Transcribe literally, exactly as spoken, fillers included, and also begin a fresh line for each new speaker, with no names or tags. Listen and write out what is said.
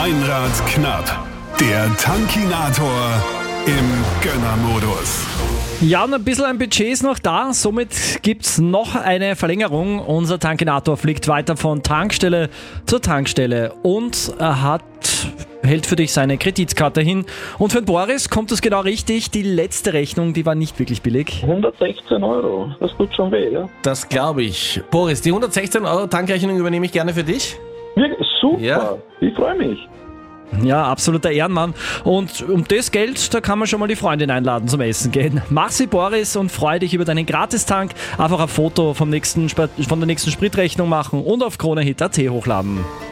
Meinrad knapp. Der Tankinator im Gönnermodus.
Ja, und ein bisschen ein Budget ist noch da, somit gibt's noch eine Verlängerung. Unser Tankinator fliegt weiter von Tankstelle zur Tankstelle und er hat, hält für dich seine Kreditkarte hin. Und für den Boris kommt es genau richtig, die letzte Rechnung, die war nicht wirklich billig.
hundertsechzehn Euro, das tut schon weh, ja?
Das glaube ich. Boris, die hundertsechzehn Euro Tankrechnung übernehme ich gerne für dich.
Wirklich super,
Ja.
ich freue mich.
Ja, absoluter Ehrenmann. Und um das Geld, da kann man schon mal die Freundin einladen zum Essen gehen. Mach sie, Boris, und freu dich über deinen Gratistank. Einfach ein Foto vom nächsten, Sp- von der nächsten Spritrechnung machen und auf kronehit punkt at hochladen.